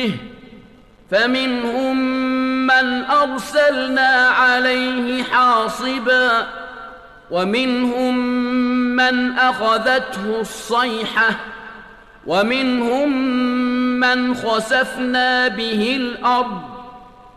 به فمنهم من أرسلنا عليه حاصبا ومنهم من أخذته الصيحة ومنهم من خسفنا به الأرض